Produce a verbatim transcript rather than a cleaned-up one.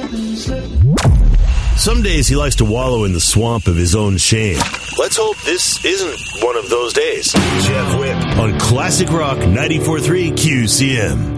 Some days he likes to wallow in the swamp of his own shame. Let's hope this isn't one of those days. Jeff Whip on Classic Rock ninety-four point three Q C M.